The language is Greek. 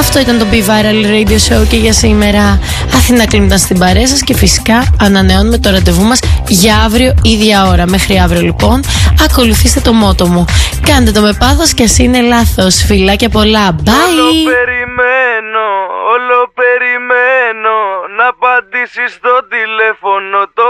Αυτό ήταν το Be Viral Radio Show και για σήμερα. Αθηνά Κλίν ήταν στην παρέα σας και φυσικά ανανεώνουμε το ραντεβού μας για αύριο ίδια ώρα. Μέχρι αύριο λοιπόν ακολουθήστε το μότο μου. Κάντε το με πάθος και ας είναι λάθος. Φιλάκια πολλά. Bye. Όλο περιμένω να απαντήσεις στο τηλέφωνο.